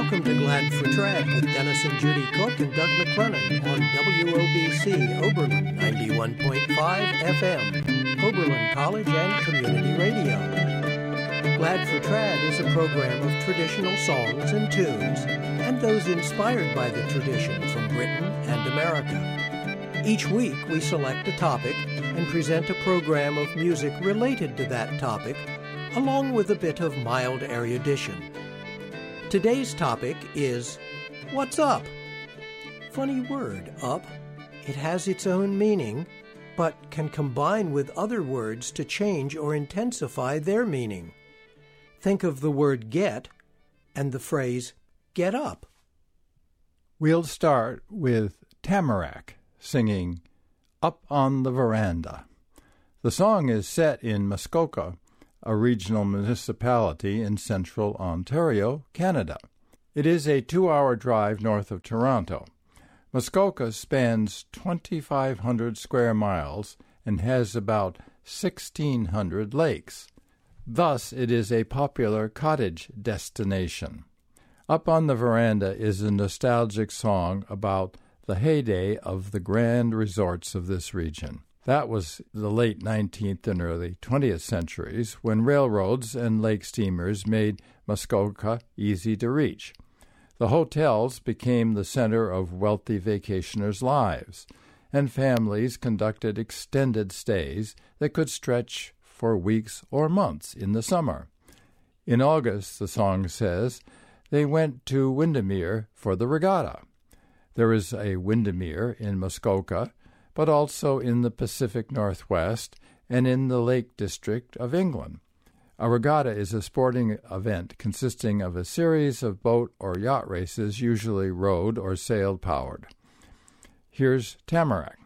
Welcome to Glad for Trad with Dennis and Judy Cook and Doug McLennan on WOBC Oberlin 91.5 FM, Oberlin College and Community Radio. Glad for Trad is a program of traditional songs and tunes and those inspired by the tradition from Britain and America. Each week we select a topic and present a program of music related to that topic, along with a bit of mild erudition. Today's topic is, what's up? Funny word, up. It has its own meaning, but can combine with other words to change or intensify their meaning. Think of the word get and the phrase get up. We'll start with Tamarack singing Up on the Veranda. The song is set in Muskoka, a regional municipality in central Ontario, Canada. It is a 2-hour drive north of Toronto. Muskoka spans 2,500 square miles and has about 1,600 lakes. Thus, it is a popular cottage destination. Up on the Veranda is a nostalgic song about the heyday of the grand resorts of this region. That was the late 19th and early 20th centuries, when railroads and lake steamers made Muskoka easy to reach. The hotels became the center of wealthy vacationers' lives, and families conducted extended stays that could stretch for weeks or months in the summer. In August, the song says, they went to Windermere for the regatta. There is a Windermere in Muskoka, but also in the Pacific Northwest and in the Lake District of England. A regatta is a sporting event consisting of a series of boat or yacht races, usually rowed or sail-powered. Here's Tamarack.